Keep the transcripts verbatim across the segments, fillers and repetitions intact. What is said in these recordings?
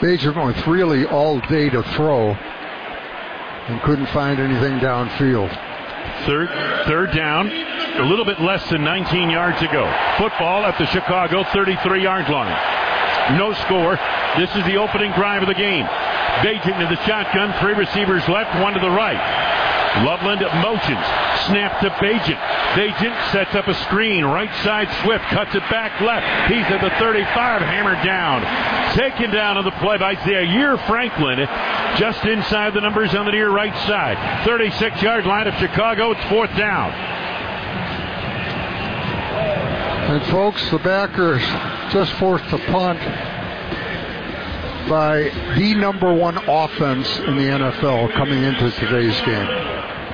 Bagent went really all day to throw and couldn't find anything downfield. Third, third down, a little bit less than nineteen yards ago. Football at the Chicago thirty-three-yard line. No score. This is the opening drive of the game. Bagent in the shotgun, three receivers left, one to the right. Loveland motions, snap to Bagent. Bagent sets up a screen, right side Swift, cuts it back left. He's at the thirty-five, hammered down. Taken down on the play by Zaire Franklin, just inside the numbers on the near right side. thirty-six-yard line of Chicago, it's fourth down. And folks, the backers just forced a punt by the number one offense in the N F L coming into today's game.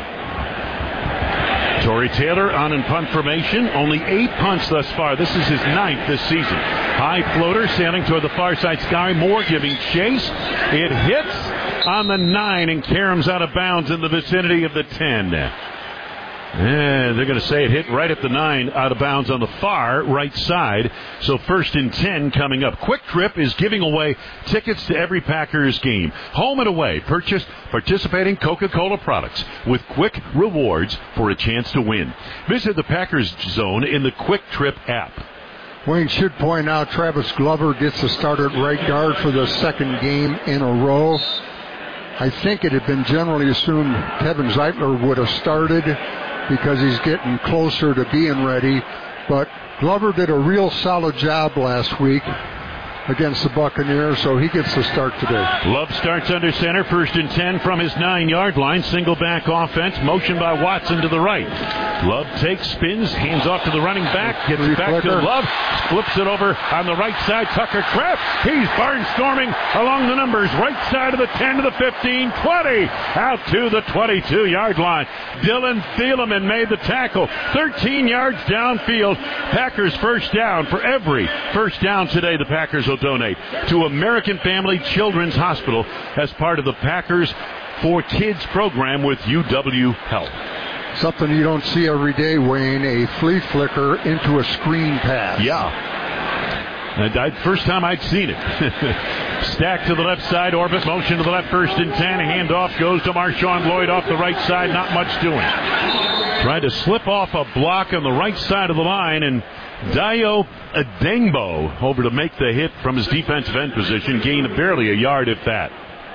Torrey Taylor on in punt formation. Only eight punts thus far. This is his ninth this season. High floater sailing toward the far side. Sky Moore giving chase. It hits on the nine, and Karams out of bounds in the vicinity of the ten. And they're going to say it hit right at the nine, out of bounds on the far right side. So first and ten coming up. Quick Trip is giving away tickets to every Packers game. Home and away. Purchase participating Coca-Cola products with quick rewards for a chance to win. Visit the Packers Zone in the Quick Trip app. Wayne should point out Travis Glover gets a start at right guard for the second game in a row. I think it had been generally assumed Kevin Zeitler would have started because he's getting closer to being ready. But Glover did a real solid job last week against the Buccaneers, so he gets the start today. Love starts under center, first and ten from his nine-yard line. Single back offense, motion by Watson to the right. Love takes, spins, hands off to the running back, gets it back to Love, flips it over on the right side. Tucker Kraft, he's barnstorming along the numbers, right side of the ten to the fifteen, twenty, out to the twenty-two-yard line. Dylan Thielemann made the tackle, thirteen yards downfield. Packers first down. For every first down today, the Packers will donate to American Family Children's Hospital as part of the Packers for Kids program with U W Health. Something you don't see every day, Wayne, a flea flicker into a screen pass. Yeah. And I, first time I'd seen it. Stack to the left side, orbit, motion to the left, first and ten. Handoff goes to Marshawn Lloyd off the right side, not much doing. Tried to slip off a block on the right side of the line, and Dayo Adengbo over to make the hit from his defensive end position, gained barely a yard if that.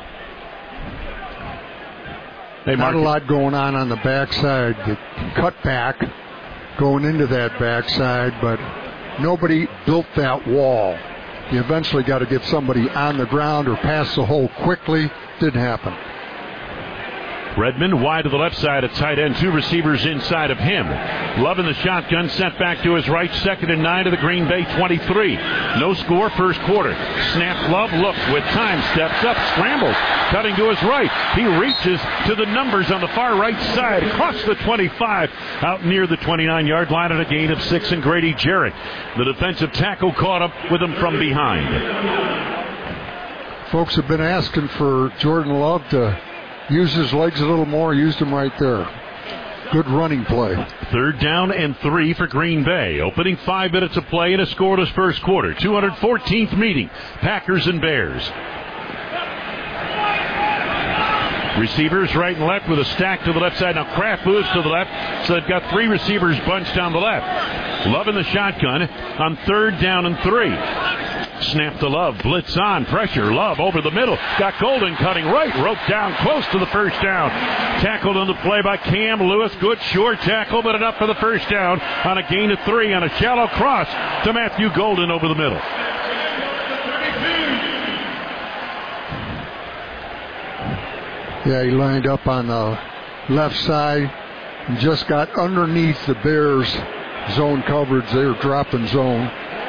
Hey, Not a lot going on on the backside. The cut back going into that backside, but nobody built that wall. You eventually got to get somebody on the ground or pass the hole quickly. Didn't happen. Redmond wide to the left side, a tight end, two receivers inside of him. Love in the shotgun, sent back to his right, second and nine to the Green Bay twenty-three. No score, first quarter. Snap, Love looks with time, steps up, scrambles, cutting to his right. He reaches to the numbers on the far right side, across the twenty-five, out near the twenty-nine-yard line at a gain of six, and Grady Jarrett, the defensive tackle, caught up with him from behind. Folks have been asking for Jordan Love to use his legs a little more, used him right there. Good running play. Third down and three for Green Bay. Opening five minutes of play in a scoreless first quarter. two hundred fourteenth meeting, Packers and Bears. Receivers right and left with a stack to the left side. Now Kraft moves to the left, so they've got three receivers bunched down the left. Love in the shotgun on third down and three. Snap to Love, blitz on, pressure, Love over the middle, got Golden cutting right, rope down, close to the first down. Tackled on the play by Cam Lewis, good short tackle, but enough for the first down on a gain of three on a shallow cross to Matthew Golden over the middle. Yeah, he lined up on the left side and just got underneath the Bears' zone coverage. They were dropping zone.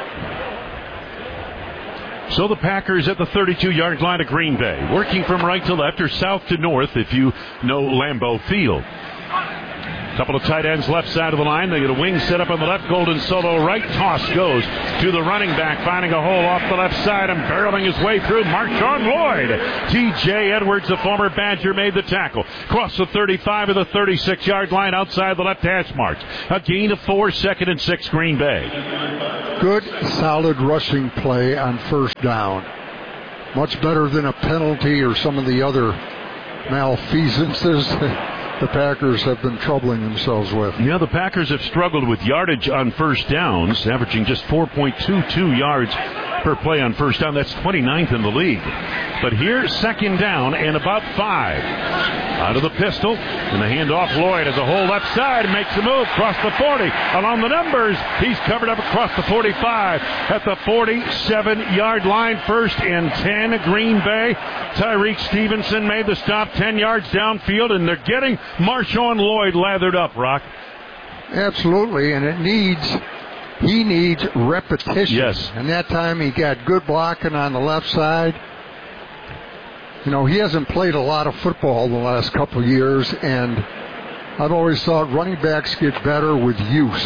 So the Packers at the thirty-two-yard line of Green Bay, working from right to left or south to north if you know Lambeau Field. Couple of tight ends left side of the line. They get a wing set up on the left. Golden solo right. Toss goes to the running back, finding a hole off the left side and barreling his way through. Marshawn Lloyd. T J Edwards, the former Badger, made the tackle. Cross the thirty-five of the thirty-six-yard line outside the left hash marks. A gain of four, second and six, Green Bay. Good, solid rushing play on first down. much better than a penalty or some of the other malfeasances the Packers have been troubling themselves with. Yeah, the Packers have struggled with yardage on first downs, averaging just four point two two yards per play on first down. That's twenty-ninth in the league. But here's second down and about five. Out of the pistol, and the handoff. Lloyd has a hole left side, makes the move, across the forty. Along the numbers, he's covered up across the forty-five at the forty-seven-yard line. First and ten, Green Bay. Tyreek Stevenson made the stop ten yards downfield, and they're getting Marshawn Lloyd lathered up, Rock. Absolutely, and it needs, he needs repetition. Yes. And that time he got good blocking on the left side. You know, he hasn't played a lot of football the last couple of years, and I've always thought running backs get better with use.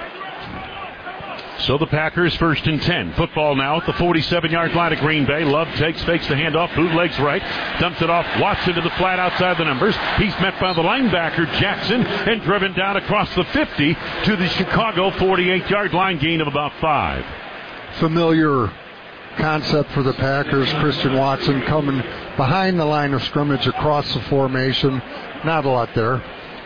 So the Packers first and ten. Football now at the forty-seven-yard line of Green Bay. Love takes, fakes the handoff, bootlegs right, dumps it off Watson to the flat outside the numbers. He's met by the linebacker Jackson and driven down across the fifty to the Chicago forty-eight-yard line, gain of about five. Familiar concept for the Packers. Christian Watson coming behind the line of scrimmage across the formation. Not a lot there.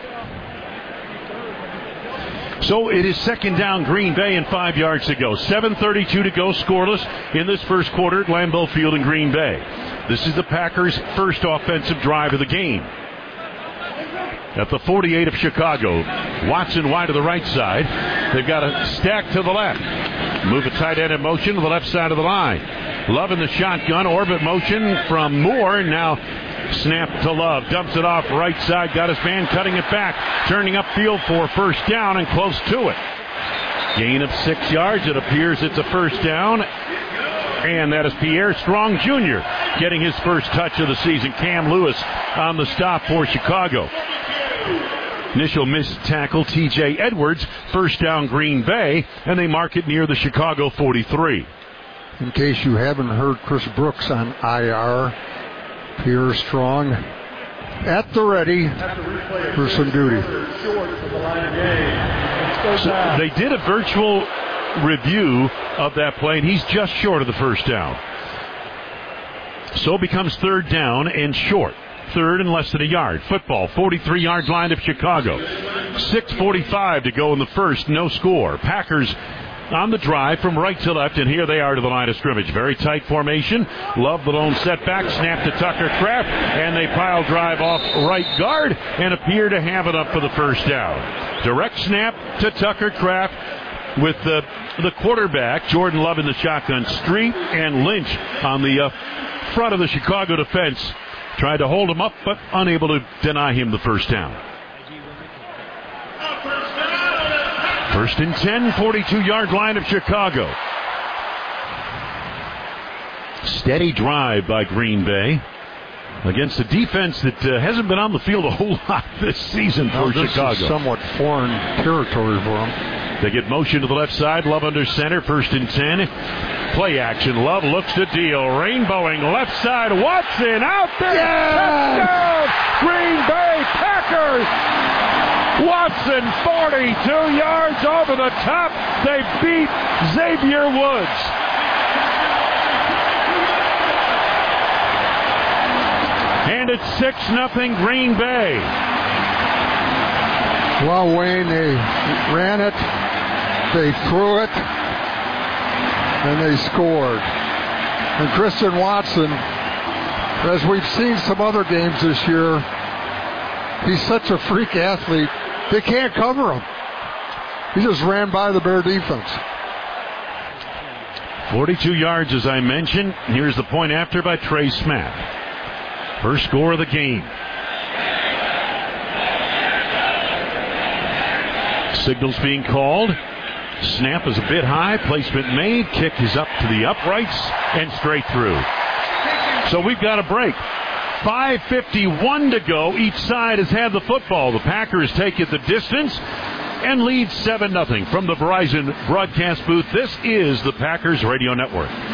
So it is second down, Green Bay, and five yards to go. seven thirty-two to go, scoreless in this first quarter at Lambeau Field in Green Bay. This is the Packers' first offensive drive of the game. At the forty-eight of Chicago, Watson wide to the right side. They've got a stack to the left. Move a tight end in motion to the left side of the line. Love in the shotgun, orbit motion from Moore. Now snap to Love, dumps it off right side, got his man cutting it back, turning upfield for first down and close to it. Gain of six yards. It appears it's a first down. And that is Pierre Strong Junior getting his first touch of the season. Cam Lewis on the stop for Chicago. Initial missed tackle, T J Edwards. First down, Green Bay, and they mark it near the Chicago forty-three. In case you haven't heard, Chris Brooks on I R. Pierre Strong at the ready for some duty. So they did a virtual review of that play, and he's just short of the first down. So it becomes third down and short. Third and less than a yard. Football, forty-three-yard line of Chicago. six forty-five to go in the first, no score. Packers on the drive from right to left, and here they are to the line of scrimmage. Very tight formation. Love the lone setback. Snap to Tucker Kraft, and they pile drive off right guard and appear to have it up for the first down. Direct snap to Tucker Kraft with the, the quarterback, Jordan Love in the shotgun. Street and Lynch on the uh, front of the Chicago defense. Tried to hold him up, but unable to deny him the first down. First and ten, forty-two-yard line of Chicago. Steady drive by Green Bay against a defense that uh, hasn't been on the field a whole lot this season for no, this Chicago. Is somewhat foreign territory for them. They get motion to the left side. Love under center. First and ten. Play action. Love looks to deal. Rainbowing left side. Watson out there. Yeah! Touchdown! Green Bay Packers. Watson, forty-two yards over the top. They beat Xavier Woods. And it's six nothing Green Bay. Well, Wayne, they ran it, they threw it, and they scored. And Christian Watson, as we've seen some other games this year, he's such a freak athlete. They can't cover him. He just ran by the Bear defense. forty-two yards, as I mentioned. Here's the point after by Trey Smack. First score of the game. Signals being called. Snap is a bit high. Placement made. Kick is up to the uprights and straight through. So we've got a break. five fifty-one to go. Each side has had the football. The Packers take it the distance and lead seven nothing from the Verizon broadcast booth. This is the Packers Radio Network.